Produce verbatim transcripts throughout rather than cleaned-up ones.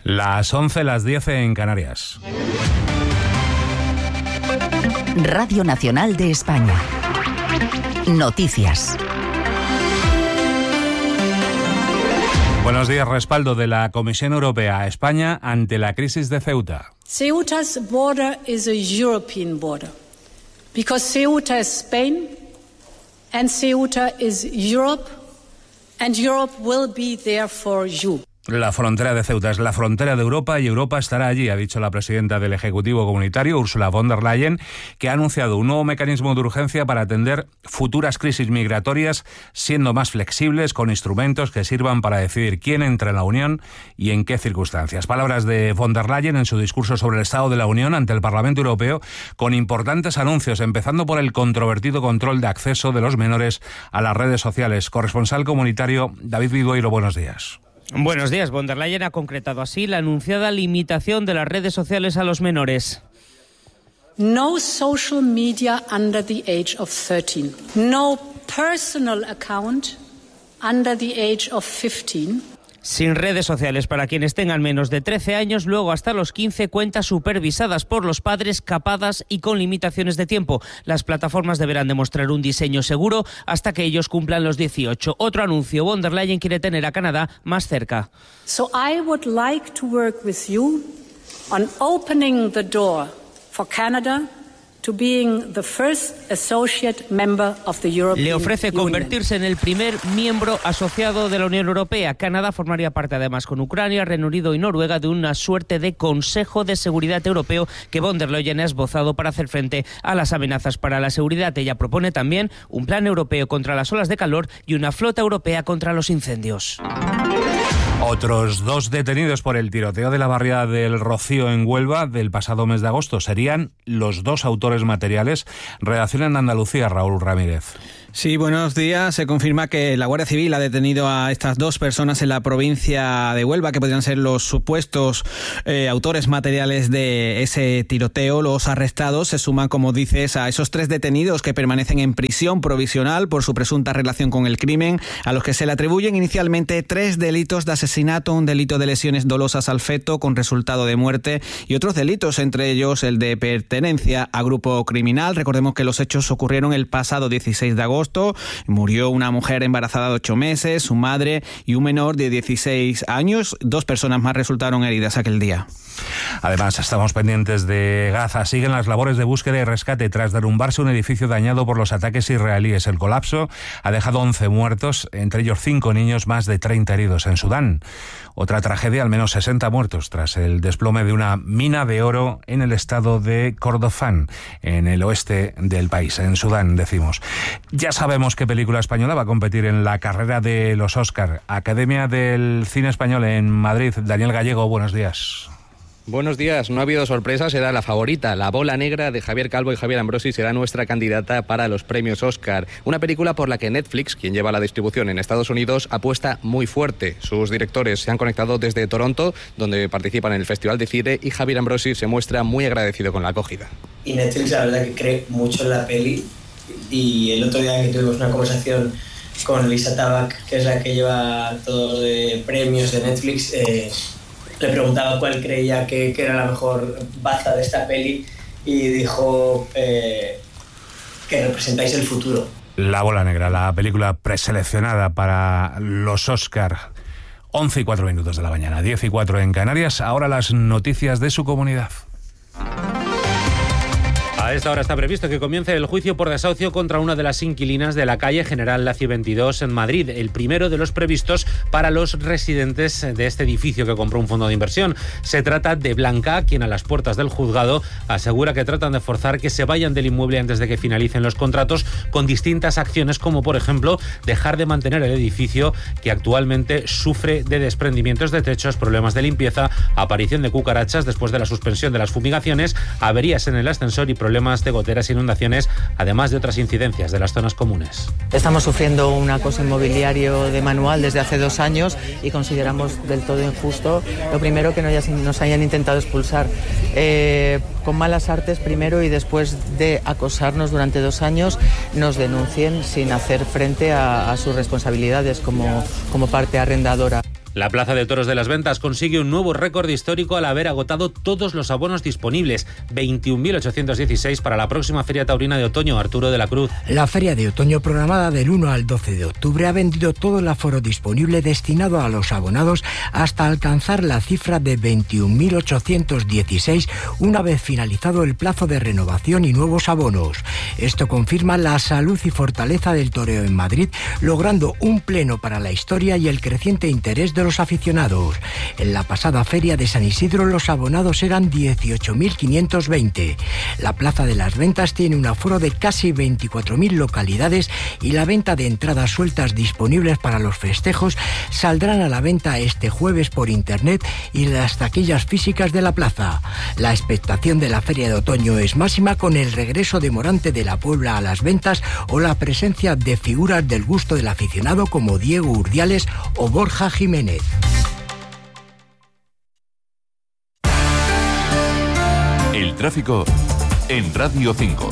Las once, las diez en Canarias. Radio Nacional de España. Noticias. Buenos días. Respaldo de la Comisión Europea a España ante la crisis de Ceuta. Ceuta's border is a European border because Ceuta is Spain and Ceuta is Europe and Europe will be there for you. La frontera de Ceuta es la frontera de Europa y Europa estará allí, ha dicho la presidenta del Ejecutivo Comunitario, Ursula von der Leyen, que ha anunciado un nuevo mecanismo de urgencia para atender futuras crisis migratorias, siendo más flexibles, con instrumentos que sirvan para decidir quién entra en la Unión y en qué circunstancias. Palabras de von der Leyen en su discurso sobre el Estado de la Unión ante el Parlamento Europeo, con importantes anuncios, empezando por el controvertido control de acceso de los menores a las redes sociales. Corresponsal comunitario David Vidueiro, buenos días. Buenos días. Von der Leyen ha concretado así la anunciada limitación de las redes sociales a los menores. No social media under the age of thirteen. No personal account under the age of fifteen. Sin redes sociales para quienes tengan menos de trece años, luego hasta los quince, cuentas supervisadas por los padres, capadas y con limitaciones de tiempo. Las plataformas deberán demostrar un diseño seguro hasta que ellos cumplan los dieciocho. Otro anuncio, von der Leyen quiere tener a Canadá más cerca. So I would like to work with you on opening the door for Canada to being the first associate member of the European Le ofrece Union. Convertirse en el primer miembro asociado de la Unión Europea. Canadá formaría parte además con Ucrania, Reino Unido y Noruega de una suerte de Consejo de Seguridad Europeo que von der Leyen ha esbozado para hacer frente a las amenazas para la seguridad. Ella propone también un plan europeo contra las olas de calor y una flota europea contra los incendios. Otros dos detenidos por el tiroteo de la barriada del Rocío en Huelva del pasado mes de agosto serían los dos autores materiales. Redacción en Andalucía, Raúl Ramírez. Sí, buenos días. Se confirma que la Guardia Civil ha detenido a estas dos personas en la provincia de Huelva, que podrían ser los supuestos eh, autores materiales de ese tiroteo. Los arrestados se suman, como dices, a esos tres detenidos que permanecen en prisión provisional por su presunta relación con el crimen, a los que se le atribuyen inicialmente tres delitos de asesinato, un delito de lesiones dolosas al feto con resultado de muerte y otros delitos, entre ellos el de pertenencia a grupo criminal. Recordemos que los hechos ocurrieron el pasado dieciséis de agosto. Murió una mujer embarazada de ocho meses, su madre y un menor de dieciséis años. Dos personas más resultaron heridas aquel día. Además, estamos pendientes de Gaza. Siguen las labores de búsqueda y rescate tras derrumbarse un edificio dañado por los ataques israelíes. El colapso ha dejado once muertos, entre ellos cinco niños, más de treinta heridos. En Sudán, otra tragedia, al menos sesenta muertos tras el desplome de una mina de oro en el estado de Kordofán, en el oeste del país, en Sudán, decimos. Ya sabemos qué película española va a competir en la carrera de los Óscar. Academia del Cine Español en Madrid. Daniel Gallego, buenos días. Buenos días, no ha habido sorpresa, será la favorita. La bola negra de Javier Calvo y Javier Ambrosi será nuestra candidata para los premios Oscar. Una película por la que Netflix, quien lleva la distribución en Estados Unidos, apuesta muy fuerte. Sus directores se han conectado desde Toronto, donde participan en el Festival de Cine, y Javier Ambrosi se muestra muy agradecido con la acogida. Y Netflix, la verdad, que cree mucho en la peli. Y el otro día que tuvimos una conversación con Lisa Tabac, que es la que lleva todo de premios de Netflix, eh, le preguntaba cuál creía que, que era la mejor baza de esta peli y dijo eh, que representáis el futuro. La bola negra, la película preseleccionada para los Oscar. once y cuatro minutos de la mañana, diez y cuatro en Canarias. Ahora las noticias de su comunidad. A esta hora está previsto que comience el juicio por desahucio contra una de las inquilinas de la calle General Lacio veintidós en Madrid, el primero de los previstos para los residentes de este edificio que compró un fondo de inversión. Se trata de Blanca, quien a las puertas del juzgado asegura que tratan de forzar que se vayan del inmueble antes de que finalicen los contratos, con distintas acciones como, por ejemplo, dejar de mantener el edificio, que actualmente sufre de desprendimientos de techos, problemas de limpieza, aparición de cucarachas después de la suspensión de las fumigaciones, averías en el ascensor y problemas de goteras e inundaciones, además de otras incidencias de las zonas comunes. Estamos sufriendo un acoso inmobiliario de manual desde hace dos años y consideramos del todo injusto, lo primero, que nos hayan intentado expulsar eh, con malas artes primero, y después de acosarnos durante dos años nos denuncien sin hacer frente a, a sus responsabilidades como, como parte arrendadora. La Plaza de Toros de las Ventas consigue un nuevo récord histórico al haber agotado todos los abonos disponibles, veintiún mil ochocientos dieciséis para la próxima Feria Taurina de Otoño. Arturo de la Cruz. La Feria de Otoño, programada del uno al doce de octubre, ha vendido todo el aforo disponible destinado a los abonados hasta alcanzar la cifra de veintiún mil ochocientos dieciséis una vez finalizado el plazo de renovación y nuevos abonos. Esto confirma la salud y fortaleza del toreo en Madrid, logrando un pleno para la historia y el creciente interés de los aficionados. En la pasada feria de San Isidro los abonados eran dieciocho mil quinientos veinte. La Plaza de las Ventas tiene un aforo de casi veinticuatro mil localidades y la venta de entradas sueltas disponibles para los festejos saldrán a la venta este jueves por internet y en las taquillas físicas de la plaza. La expectación de la Feria de Otoño es máxima con el regreso de Morante de la Puebla a las ventas o la presencia de figuras del gusto del aficionado como Diego Urdiales o Borja Jiménez. El tráfico en Radio cinco.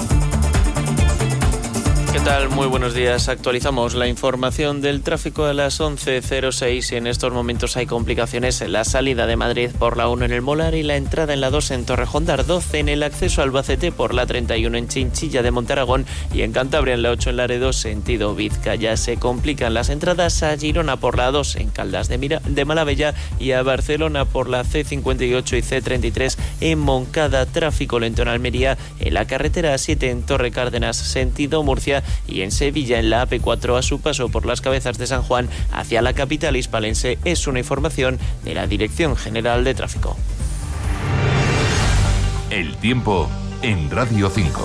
¿Qué tal? Muy buenos días. Actualizamos la información del tráfico a las once cero seis y en estos momentos hay complicaciones en la salida de Madrid por la uno en el Molar y la entrada en la dos en Torrejón de Ardoz, en el acceso a Albacete por la treinta y uno en Chinchilla de Montaragón y en Cantabria en la ocho en Laredo sentido Vizcaya. Se complican las entradas a Girona por la dos en Caldas de, Mira, de Malavella y a Barcelona por la ce cincuenta y ocho y ce treinta y tres en Moncada. Tráfico lento en Almería, en la carretera A siete en Torre Cárdenas sentido Murcia y en Sevilla en la A P cuatro a su paso por las Cabezas de San Juan hacia la capital hispalense. Es una información de la Dirección General de Tráfico. El tiempo en Radio cinco.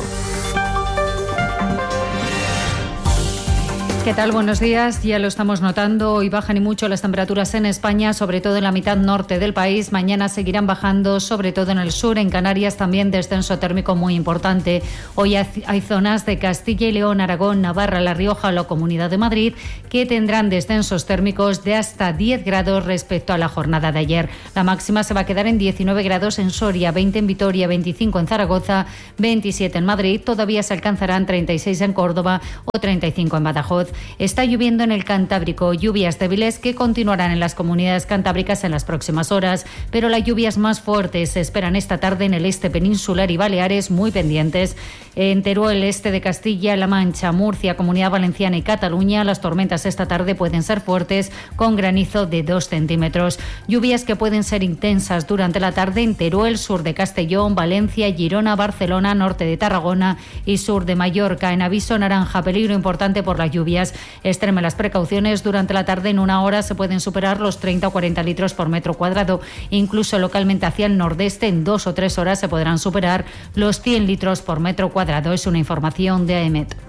¿Qué tal? Buenos días. Ya lo estamos notando. Hoy bajan y mucho las temperaturas en España, sobre todo en la mitad norte del país. Mañana seguirán bajando, sobre todo en el sur. En Canarias también descenso térmico muy importante. Hoy hay zonas de Castilla y León, Aragón, Navarra, La Rioja o la Comunidad de Madrid que tendrán descensos térmicos de hasta diez grados respecto a la jornada de ayer. La máxima se va a quedar en diecinueve grados en Soria, veinte en Vitoria, veinticinco en Zaragoza, veintisiete en Madrid. Todavía se alcanzarán treinta y seis en Córdoba o treinta y cinco en Badajoz. Está lloviendo en el Cantábrico, lluvias débiles que continuarán en las comunidades cantábricas en las próximas horas, pero las lluvias más fuertes se esperan esta tarde en el este peninsular y Baleares, muy pendientes. En Teruel, este de Castilla-La Mancha, Murcia, Comunidad Valenciana y Cataluña, las tormentas esta tarde pueden ser fuertes con granizo de dos centímetros. Lluvias que pueden ser intensas durante la tarde en Teruel, sur de Castellón, Valencia, Girona, Barcelona, norte de Tarragona y sur de Mallorca. En aviso naranja, peligro importante por las lluvias. Extreme las precauciones. Durante la tarde en una hora se pueden superar los treinta o cuarenta litros por metro cuadrado. Incluso localmente hacia el nordeste en dos o tres horas se podrán superar los cien litros por metro cuadrado. Es una información de A E M E T.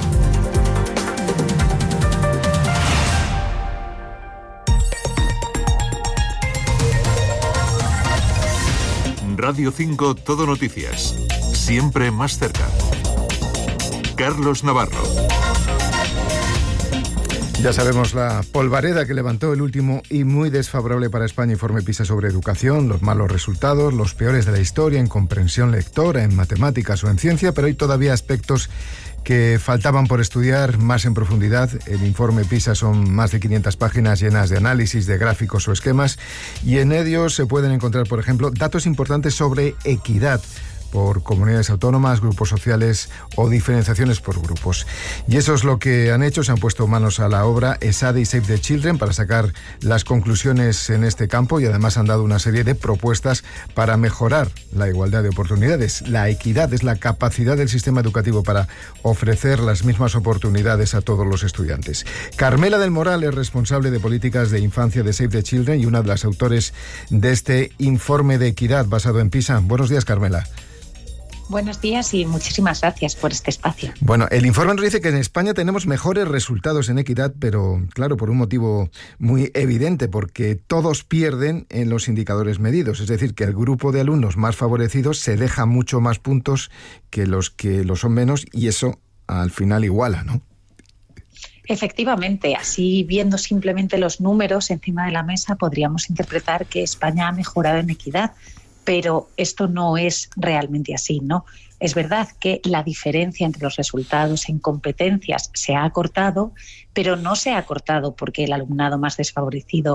Radio cinco Todo Noticias. Siempre más cerca. Carlos Navarro. Ya sabemos la polvareda que levantó el último y muy desfavorable para España informe PISA sobre educación, los malos resultados, los peores de la historia en comprensión lectora, en matemáticas o en ciencia, pero hay todavía aspectos que faltaban por estudiar más en profundidad. El informe PISA son más de quinientas páginas llenas de análisis, de gráficos o esquemas, y en ellos se pueden encontrar, por ejemplo, datos importantes sobre equidad por comunidades autónomas, grupos sociales o diferenciaciones por grupos. Y eso es lo que han hecho, se han puesto manos a la obra ESADE y Save the Children para sacar las conclusiones en este campo y además han dado una serie de propuestas para mejorar la igualdad de oportunidades. La equidad es la capacidad del sistema educativo para ofrecer las mismas oportunidades a todos los estudiantes. Carmela del Moral es responsable de políticas de infancia de Save the Children y una de las autores de este informe de equidad basado en PISA. Buenos días, Carmela. Buenos días y muchísimas gracias por este espacio. Bueno, el informe nos dice que en España tenemos mejores resultados en equidad, pero claro, por un motivo muy evidente, porque todos pierden en los indicadores medidos. Es decir, que el grupo de alumnos más favorecidos se deja mucho más puntos que los que lo son menos y eso al final iguala, ¿no? Efectivamente, así viendo simplemente los números encima de la mesa podríamos interpretar que España ha mejorado en equidad. Pero esto no es realmente así, ¿no? Es verdad que la diferencia entre los resultados en competencias se ha acortado, pero no se ha acortado porque el alumnado más desfavorecido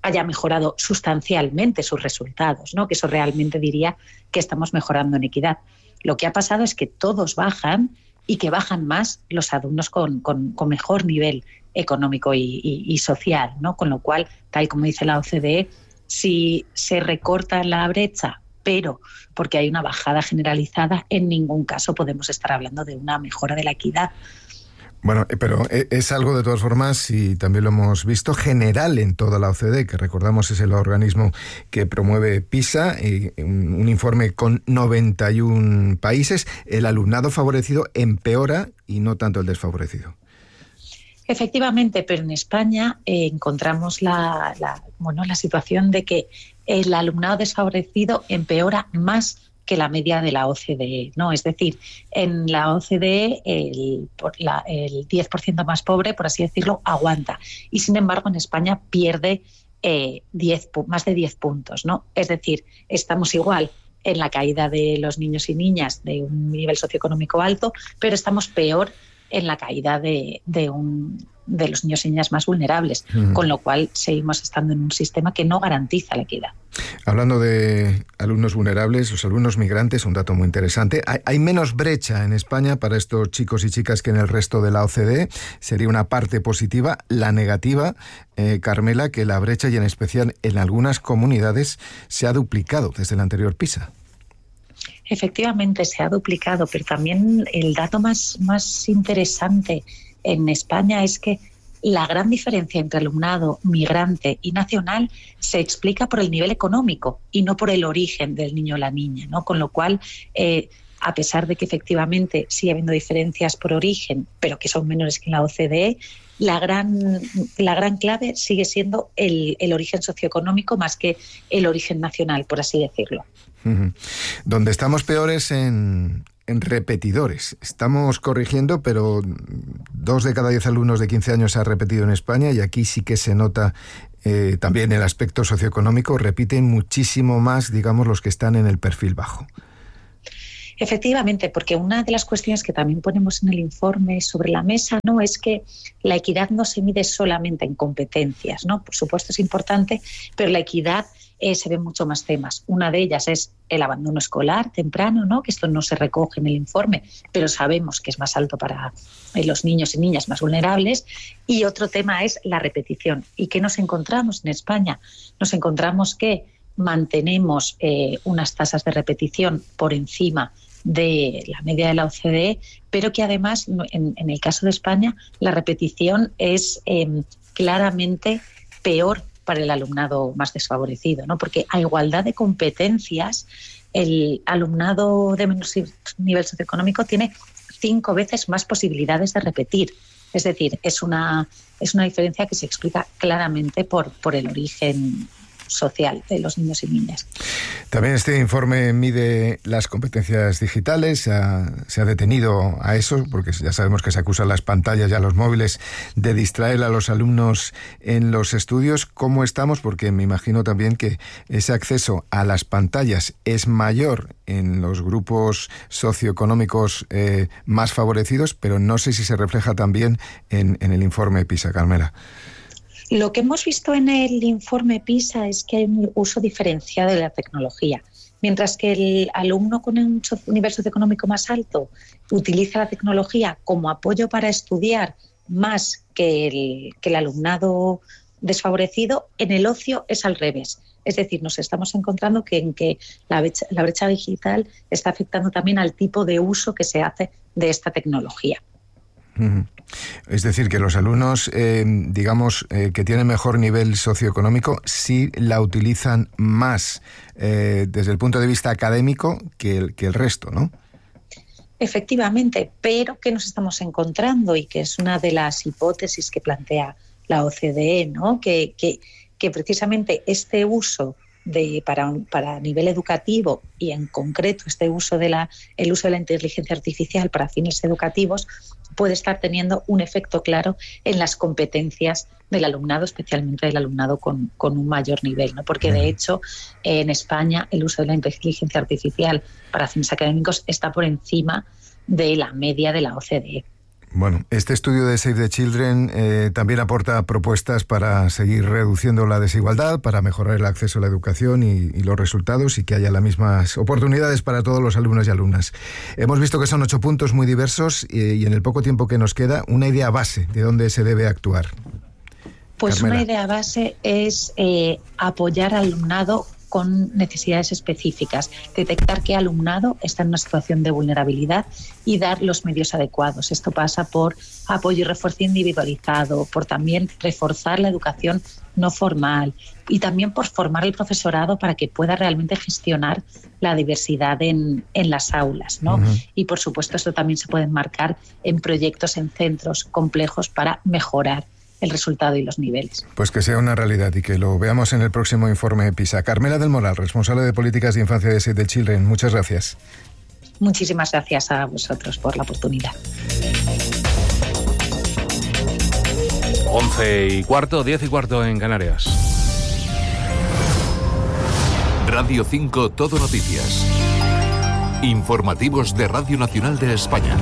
haya mejorado sustancialmente sus resultados, ¿no? Que eso realmente diría que estamos mejorando en equidad. Lo que ha pasado es que todos bajan y que bajan más los alumnos con, con, con mejor nivel económico y, y, y social, ¿no? Con lo cual, tal como dice la O C D E, si se recorta la brecha, pero porque hay una bajada generalizada, en ningún caso podemos estar hablando de una mejora de la equidad. Bueno, pero es algo de todas formas, y también lo hemos visto, general en toda la O C D E, que recordamos es el organismo que promueve PISA, y un, un informe con noventa y un países. El alumnado favorecido empeora y no tanto el desfavorecido. Efectivamente, pero en España eh, encontramos la, la, bueno, la situación de que el alumnado desfavorecido empeora más que la media de la O C D E, ¿no? Es decir, en la O C D E el, la, el diez por ciento más pobre, por así decirlo, aguanta. Y sin embargo, en España pierde eh, diez, más de diez puntos, ¿no? Es decir, estamos igual en la caída de los niños y niñas de un nivel socioeconómico alto, pero estamos peor en la caída de, de, un, de los niños y niñas más vulnerables, uh-huh. Con lo cual seguimos estando en un sistema que no garantiza la equidad. Hablando de alumnos vulnerables, los alumnos migrantes, un dato muy interesante, hay, hay menos brecha en España para estos chicos y chicas que en el resto de la O C D E, sería una parte positiva. La negativa, eh, Carmela, que la brecha, y en especial en algunas comunidades, se ha duplicado desde el anterior PISA. Efectivamente, se ha duplicado, pero también el dato más, más interesante en España es que la gran diferencia entre alumnado migrante y nacional se explica por el nivel económico y no por el origen del niño o la niña, ¿no? Con lo cual, eh, a pesar de que efectivamente sigue habiendo diferencias por origen, pero que son menores que en la O C D E, la gran, la gran clave sigue siendo el, el origen socioeconómico más que el origen nacional, por así decirlo. Uh-huh. Donde estamos peores en, en repetidores. Estamos corrigiendo, pero dos de cada diez alumnos de quince años ha repetido en España, y aquí sí que se nota eh, también el aspecto socioeconómico. Repiten muchísimo más, digamos, los que están en el perfil bajo. Efectivamente, porque una de las cuestiones que también ponemos en el informe sobre la mesa, ¿no?, es que la equidad no se mide solamente en competencias, ¿no? Por supuesto es importante, pero la equidad eh, se ven mucho más temas. Una de ellas es el abandono escolar temprano, ¿no?, que esto no se recoge en el informe, pero sabemos que es más alto para eh, los niños y niñas más vulnerables. Y otro tema es la repetición. ¿Y qué nos encontramos en España? Nos encontramos que mantenemos eh, unas tasas de repetición por encima de la media de la O C D E, pero que además, en, en el caso de España, la repetición es eh, claramente peor para el alumnado más desfavorecido, ¿no? Porque a igualdad de competencias, el alumnado de menor nivel socioeconómico tiene cinco veces más posibilidades de repetir. Es decir, es una, es una diferencia que se explica claramente por, por el origen social de los niños y niñas. También este informe mide las competencias digitales, se ha, se ha detenido a eso, porque ya sabemos que se acusa a las pantallas y a los móviles de distraer a los alumnos en los estudios. ¿Cómo estamos? Porque me imagino también que ese acceso a las pantallas es mayor en los grupos socioeconómicos eh, más favorecidos, pero no sé si se refleja también en, en el informe PISA, Carmela. Lo que hemos visto en el informe PISA es que hay un uso diferenciado de la tecnología. Mientras que el alumno con un nivel socioeconómico más alto utiliza la tecnología como apoyo para estudiar más que el, que el alumnado desfavorecido, en el ocio es al revés. Es decir, nos estamos encontrando que, en que la brecha, la brecha digital está afectando también al tipo de uso que se hace de esta tecnología. Es decir, que los alumnos, eh, digamos, eh, que tienen mejor nivel socioeconómico, sí la utilizan más eh, desde el punto de vista académico que el, que el resto, ¿no? Efectivamente, pero ¿qué nos estamos encontrando? Y que es una de las hipótesis que plantea la O C D E, ¿no? Que, que, que precisamente este uso de para para nivel educativo, y en concreto este uso de la el uso de la inteligencia artificial para fines educativos, puede estar teniendo un efecto claro en las competencias del alumnado, especialmente del alumnado con, con un mayor nivel, ¿no? Porque de hecho en España el uso de la inteligencia artificial para fines académicos está por encima de la media de la O C D E. Bueno, este estudio de Save the Children eh, también aporta propuestas para seguir reduciendo la desigualdad, para mejorar el acceso a la educación y, y los resultados, y que haya las mismas oportunidades para todos los alumnos y alumnas. Hemos visto que son ocho puntos muy diversos y, y en el poco tiempo que nos queda, una idea base de dónde se debe actuar. Pues Carmela. Una idea base es eh, apoyar al alumnado con necesidades específicas, detectar qué alumnado está en una situación de vulnerabilidad y dar los medios adecuados. Esto pasa por apoyo y refuerzo individualizado, por también reforzar la educación no formal y también por formar el profesorado para que pueda realmente gestionar la diversidad en, en las aulas, ¿no? Uh-huh. Y por supuesto esto también se puede enmarcar en proyectos en centros complejos para mejorar el resultado y los niveles. Pues que sea una realidad y que lo veamos en el próximo informe PISA. Carmela del Moral, responsable de Políticas de Infancia de Save the Children, muchas gracias. Muchísimas gracias a vosotros por la oportunidad. once y cuarto, diez y cuarto en Canarias. Radio cinco Todo Noticias. Informativos de Radio Nacional de España.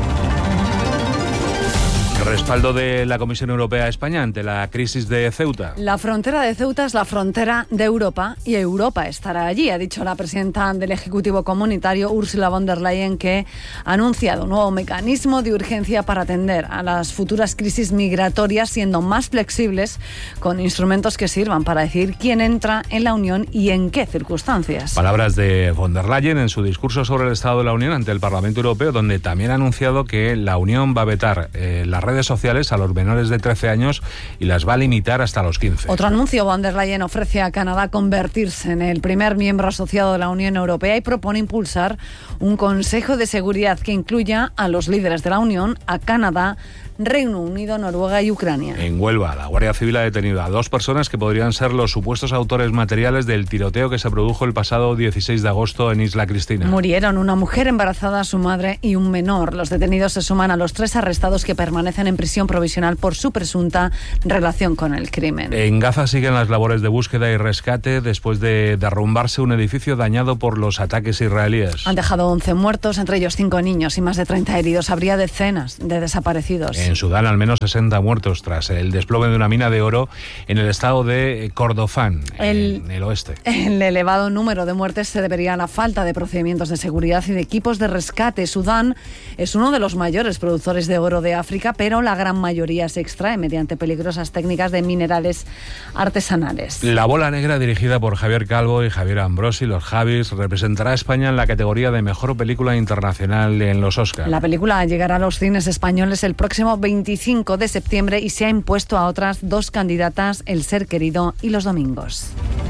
Respaldo de la Comisión Europea a España ante la crisis de Ceuta. La frontera de Ceuta es la frontera de Europa y Europa estará allí, ha dicho la presidenta del Ejecutivo Comunitario, Ursula von der Leyen, que ha anunciado un nuevo mecanismo de urgencia para atender a las futuras crisis migratorias, siendo más flexibles con instrumentos que sirvan para decir quién entra en la Unión y en qué circunstancias. Palabras de von der Leyen en su discurso sobre el Estado de la Unión ante el Parlamento Europeo, donde también ha anunciado que la Unión va a vetar eh, las redes sociales a los menores de trece años y las va a limitar hasta los quince. Otro anuncio, von der Leyen ofrece a Canadá convertirse en el primer miembro asociado de la Unión Europea y propone impulsar un Consejo de Seguridad que incluya a los líderes de la Unión, a Canadá, Reino Unido, Noruega y Ucrania. En Huelva, la Guardia Civil ha detenido a dos personas que podrían ser los supuestos autores materiales del tiroteo que se produjo el pasado dieciséis de agosto en Isla Cristina. Murieron una mujer embarazada, su madre y un menor. Los detenidos se suman a los tres arrestados que permanecen en prisión provisional por su presunta relación con el crimen. En Gaza siguen las labores de búsqueda y rescate después de derrumbarse un edificio dañado por los ataques israelíes. Han dejado once muertos, entre ellos cinco niños y más de treinta heridos. Habría decenas de desaparecidos. En Sudán, al menos sesenta muertos tras el desplome de una mina de oro en el estado de Kordofán, el, en el oeste. El elevado número de muertes se debería a la falta de procedimientos de seguridad y de equipos de rescate. Sudán es uno de los mayores productores de oro de África, pero la gran mayoría se extrae mediante peligrosas técnicas de minerales artesanales. La bola negra, dirigida por Javier Calvo y Javier Ambrosi, los Javis, representará a España en la categoría de mejor película internacional en los Oscar. La película llegará a los cines españoles el próximo veinticinco de septiembre y se ha impuesto a otras dos candidatas, El ser querido y Los domingos.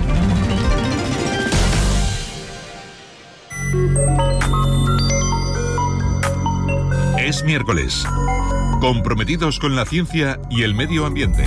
Es miércoles. Comprometidos con la ciencia y el medio ambiente.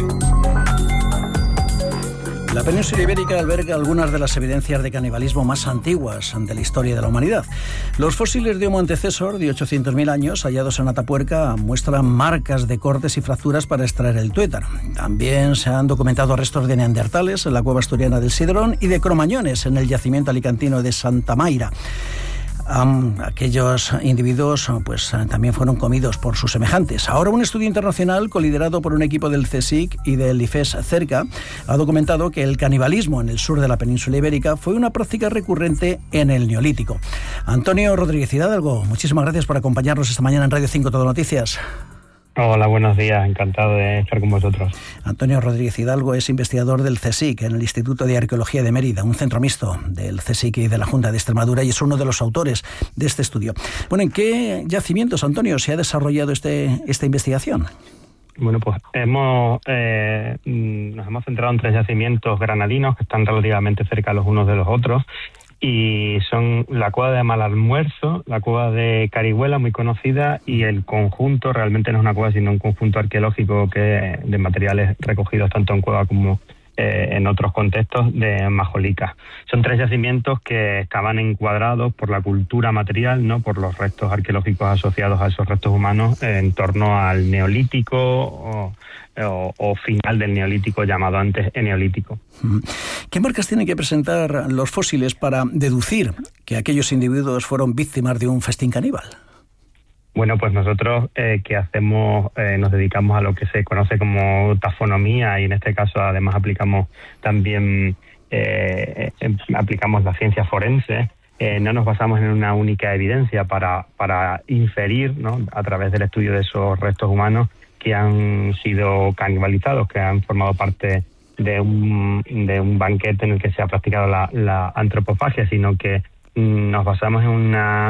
La península ibérica alberga algunas de las evidencias de canibalismo más antiguas de la historia de la humanidad. Los fósiles de Homo antecesor de ochocientos mil años hallados en Atapuerca muestran marcas de cortes y fracturas para extraer el tuétano. También se han documentado restos de neandertales en la cueva asturiana del Sidrón y de cromañones en el yacimiento alicantino de Santa Mayra. Um, aquellos individuos pues también fueron comidos por sus semejantes. Ahora un estudio internacional coliderado por un equipo del CSIC y del IFES Cerca ha documentado que el canibalismo en el sur de la península ibérica fue una práctica recurrente en el Neolítico. Antonio Rodríguez Hidalgo, muchísimas gracias por acompañarnos esta mañana en Radio cinco Todo Noticias. Hola, buenos días, encantado de estar con vosotros. Antonio Rodríguez Hidalgo es investigador del CSIC en el Instituto de Arqueología de Mérida, un centro mixto del CSIC y de la Junta de Extremadura, y es uno de los autores de este estudio. Bueno, ¿en qué yacimientos, Antonio, se ha desarrollado este, esta investigación? Bueno, pues hemos eh, nos hemos centrado en tres yacimientos granadinos que están relativamente cerca los unos de los otros. Y son la cueva de Malalmuerzo, la cueva de Carihuela, muy conocida, y el conjunto, realmente no es una cueva, sino un conjunto arqueológico que de materiales recogidos tanto en cueva como eh, en otros contextos, de Majolica. Son tres yacimientos que estaban encuadrados por la cultura material, no por los restos arqueológicos asociados a esos restos humanos, eh, en torno al Neolítico o, o, o final del Neolítico, llamado antes Eneolítico. ¿Qué marcas tienen que presentar los fósiles para deducir que aquellos individuos fueron víctimas de un festín caníbal? Bueno, pues nosotros eh, que hacemos, eh, nos dedicamos a lo que se conoce como tafonomía y en este caso además aplicamos también eh, eh, aplicamos la ciencia forense. Eh, no nos basamos en una única evidencia para, para inferir, ¿no?, a través del estudio de esos restos humanos que han sido canibalizados, que han formado parte de un, de un banquete en el que se ha practicado la, la antropofagia, sino que mm, nos basamos en una,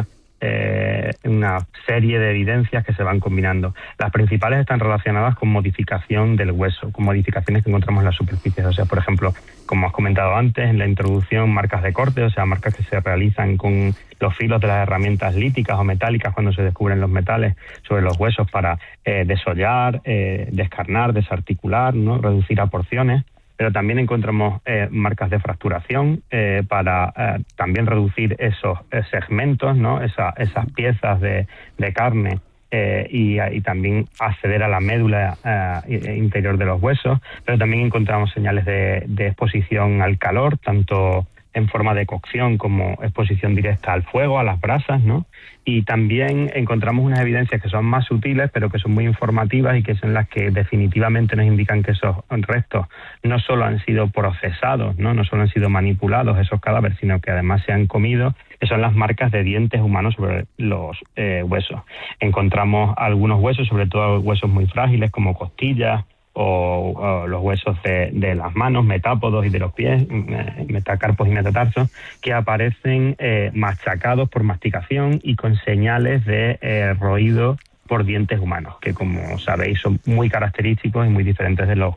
eh, una serie de evidencias que se van combinando. Las principales están relacionadas con modificación del hueso, con modificaciones que encontramos en las superficies. O sea, por ejemplo, como has comentado antes, en la introducción, marcas de corte, o sea, marcas que se realizan con los filos de las herramientas líticas o metálicas cuando se descubren los metales sobre los huesos para eh, desollar, eh, descarnar, desarticular, ¿no?, reducir a porciones. Pero también encontramos eh, marcas de fracturación eh, para eh, también reducir esos eh, segmentos, ¿no?, Esa, esas piezas de, de carne eh, y, y también acceder a la médula eh, interior de los huesos. Pero también encontramos señales de, de exposición al calor, tanto en forma de cocción como exposición directa al fuego, a las brasas, ¿no? Y también encontramos unas evidencias que son más sutiles, pero que son muy informativas y que son las que definitivamente nos indican que esos restos no solo han sido procesados, no, no solo han sido manipulados esos cadáveres, sino que además se han comido, que son las marcas de dientes humanos sobre los eh, huesos. Encontramos algunos huesos, sobre todo huesos muy frágiles como costillas, O, o los huesos de, de las manos, metápodos y de los pies, metacarpos y metatarsos, que aparecen eh, machacados por masticación y con señales de eh, roído por dientes humanos, que como sabéis son muy característicos y muy diferentes de los,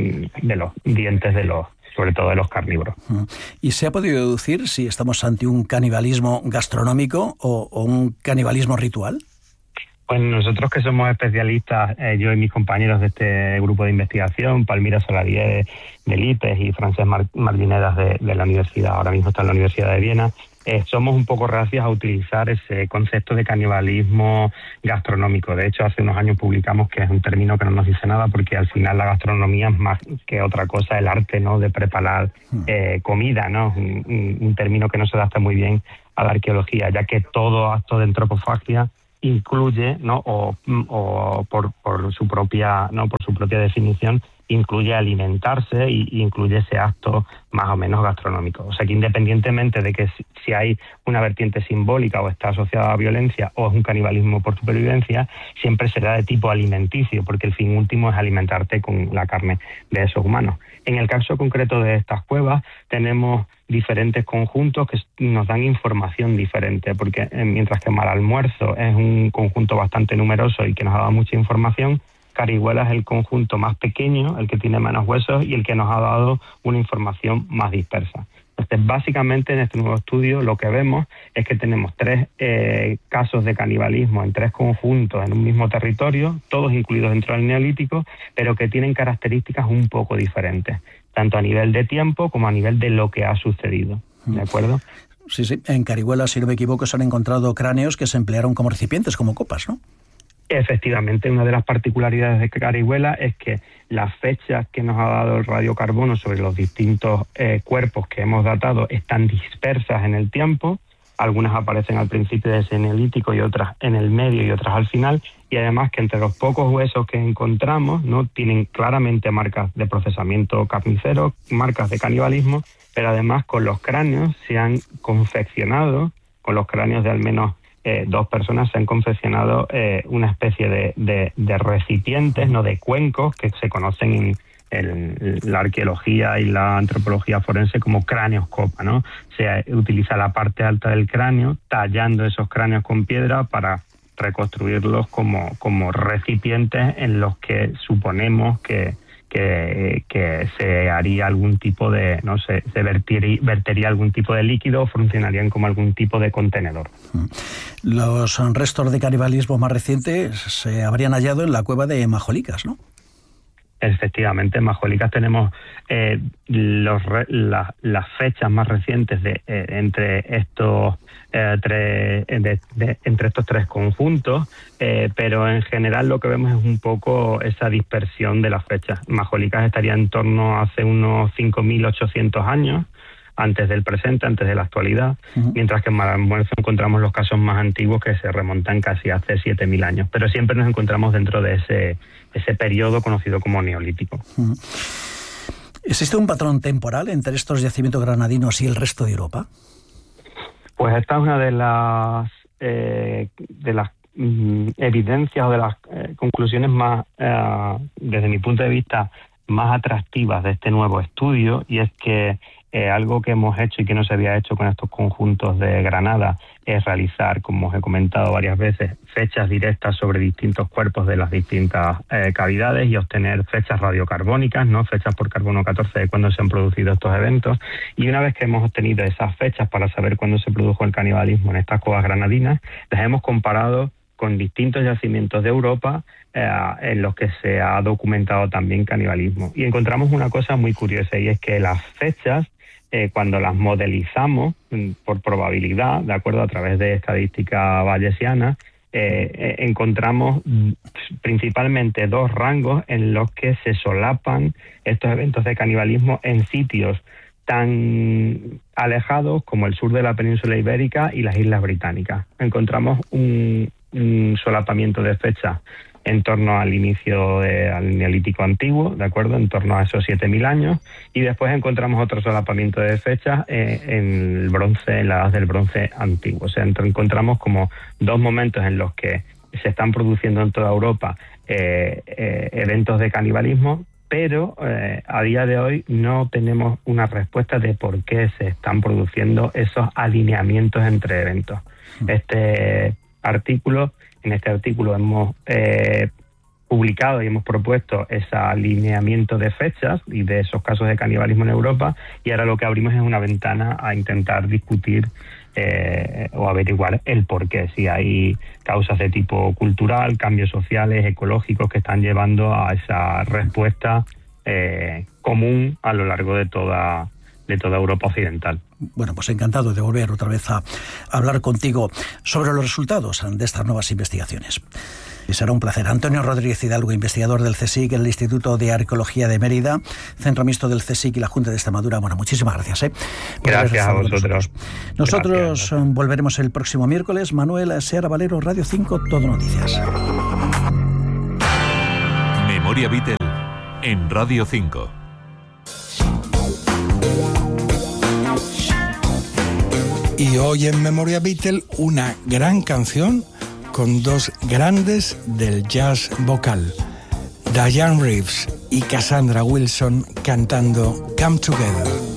de los dientes de los, sobre todo de los carnívoros. ¿Y se ha podido deducir si estamos ante un canibalismo gastronómico o, o un canibalismo ritual? Pues nosotros que somos especialistas, eh, yo y mis compañeros de este grupo de investigación, Palmira Saladier de Lipes y Francesc Mar Marginedas de, de la universidad, ahora mismo está en la Universidad de Viena, eh, somos un poco reacios a utilizar ese concepto de canibalismo gastronómico. De hecho, hace unos años publicamos que es un término que no nos dice nada porque al final la gastronomía es más que otra cosa, el arte, ¿no?, de preparar eh, comida, ¿no? Un, un, un término que no se adapta muy bien a la arqueología, ya que todo acto de antropofagia incluye, ¿no?, o, o por, por su propia, no, por su propia definición, incluye alimentarse y, y incluye ese acto más o menos gastronómico. O sea que independientemente de que si, si hay una vertiente simbólica o está asociada a violencia o es un canibalismo por supervivencia, siempre será de tipo alimenticio, porque el fin último es alimentarte con la carne de esos humanos. En el caso concreto de estas cuevas tenemos diferentes conjuntos que nos dan información diferente, porque mientras que Malalmuerzo es un conjunto bastante numeroso y que nos ha dado mucha información, Carihuela es el conjunto más pequeño, el que tiene menos huesos y el que nos ha dado una información más dispersa. Entonces, básicamente en este nuevo estudio lo que vemos es que tenemos tres eh, casos de canibalismo en tres conjuntos en un mismo territorio, todos incluidos dentro del Neolítico, pero que tienen características un poco diferentes, tanto a nivel de tiempo como a nivel de lo que ha sucedido. ¿De acuerdo? Sí, sí. En Carihuela, si no me equivoco, se han encontrado cráneos que se emplearon como recipientes, como copas, ¿no? Efectivamente, una de las particularidades de Carihuela es que las fechas que nos ha dado el radiocarbono sobre los distintos eh, cuerpos que hemos datado están dispersas en el tiempo. Algunas aparecen al principio de ese neolítico y otras en el medio y otras al final. Y además que entre los pocos huesos que encontramos, ¿no?, tienen claramente marcas de procesamiento carnicero, marcas de canibalismo, pero además con los cráneos se han confeccionado, con los cráneos de al menos Eh, dos personas se han confeccionado eh, una especie de, de, de recipientes, no de cuencos, que se conocen en, en la arqueología y la antropología forense como cráneos copa, ¿no? Se utiliza la parte alta del cráneo, tallando esos cráneos con piedra para reconstruirlos como, como recipientes en los que suponemos que Que, que se haría algún tipo de, no sé, se vertiría, vertería algún tipo de líquido o funcionarían como algún tipo de contenedor. Los restos de canibalismo más recientes se habrían hallado en la cueva de Majolicas, ¿no? Efectivamente, en Majolicas tenemos eh, los, la, las fechas más recientes de eh, entre estos eh, tres, de, de, entre estos tres conjuntos, eh, pero en general lo que vemos es un poco esa dispersión de las fechas. Majolicas estaría en torno a hace unos cinco mil ochocientos años, antes del presente, antes de la actualidad, uh-huh. mientras que en Malalmuerzo encontramos los casos más antiguos que se remontan casi hace siete mil años, pero siempre nos encontramos dentro de ese, ese periodo conocido como neolítico. Uh-huh. ¿Existe un patrón temporal entre estos yacimientos granadinos y el resto de Europa? Pues esta es una de las eh, de las mm, evidencias o de las eh, conclusiones más, eh, desde mi punto de vista, más atractivas de este nuevo estudio, y es que eh, algo que hemos hecho y que no se había hecho con estos conjuntos de Granada es realizar, como os he comentado varias veces, fechas directas sobre distintos cuerpos de las distintas eh, cavidades y obtener fechas radiocarbónicas, ¿no? Fechas por carbono catorce de cuándo se han producido estos eventos. Y una vez que hemos obtenido esas fechas para saber cuándo se produjo el canibalismo en estas cuevas granadinas, las hemos comparado con distintos yacimientos de Europa eh, en los que se ha documentado también canibalismo. Y encontramos una cosa muy curiosa, y es que las fechas, eh, cuando las modelizamos por probabilidad, de acuerdo, a través de estadística bayesiana, eh, eh, encontramos principalmente dos rangos en los que se solapan estos eventos de canibalismo en sitios tan alejados como el sur de la península ibérica y las islas británicas. Encontramos un, un solapamiento de fechas en torno al inicio del Neolítico Antiguo, ¿de acuerdo?, en torno a esos siete mil años, y después encontramos otro solapamiento de fechas eh, en el bronce, en la edad del bronce antiguo. O sea, encontramos como dos momentos en los que se están produciendo en toda Europa eh, eh, eventos de canibalismo, pero eh, a día de hoy no tenemos una respuesta de por qué se están produciendo esos alineamientos entre eventos. Este artículo, en este artículo hemos eh, publicado y hemos propuesto ese alineamiento de fechas y de esos casos de canibalismo en Europa, y ahora lo que abrimos es una ventana a intentar discutir eh, o averiguar el por qué, si hay causas de tipo cultural, cambios sociales, ecológicos que están llevando a esa respuesta eh, común a lo largo de toda de toda Europa occidental. Bueno, pues encantado de volver otra vez a hablar contigo sobre los resultados de estas nuevas investigaciones. Y será un placer. Antonio Rodríguez Hidalgo, investigador del CSIC, el Instituto de Arqueología de Mérida, Centro Mixto del CSIC y la Junta de Extremadura. Bueno, muchísimas gracias. ¿eh? Gracias a vosotros. Nosotros gracias. Volveremos el próximo miércoles. Manuel Seara Valero, Radio cinco, Todo Noticias. Memoria Beatle en Radio cinco. Y hoy en Memoria Beatle, una gran canción con dos grandes del jazz vocal, Diane Reeves y Cassandra Wilson cantando Come Together.